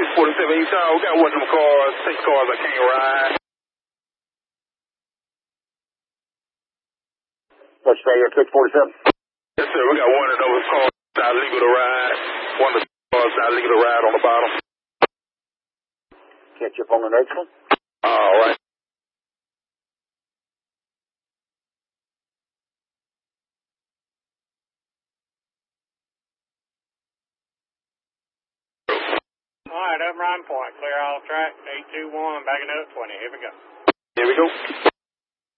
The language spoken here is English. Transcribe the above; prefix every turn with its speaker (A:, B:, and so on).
A: 47 Easttown. We got one of them cars, 6 cars I can't ride.
B: What's that, your 647?
A: Yes, sir. We got one of those cars not legal to ride. One of the cars not legal to ride on the bottom.
B: Catch up on the next one.
A: All right.
C: All right, up Ryan Point, clear all track, 821, backing up 20. Here we go.
A: Here we go.